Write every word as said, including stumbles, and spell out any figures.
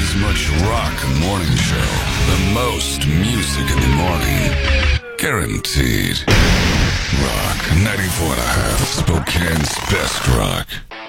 as much rock morning show. The most music in the morning. Guaranteed. Rock ninety-four and a half. Spokane's best rock.